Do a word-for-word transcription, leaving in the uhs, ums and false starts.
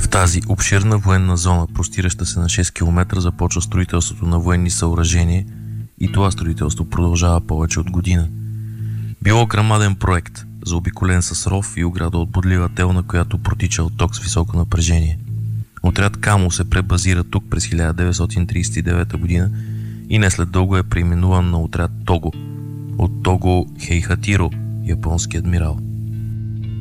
В тази обширна военна зона, простираща се на шест километра, започва строителството на военни съоръжения и това строителство продължава повече от година. Било грамаден проект, заобиколен с ров и ограда от бодлива тел, на която протичал ток с високо напрежение. Отряд Камо се пребазира тук през хиляда деветстотин тридесет и девета година и не след дълго е преименуван на отряд Того, от Того Хейхатиро, японски адмирал.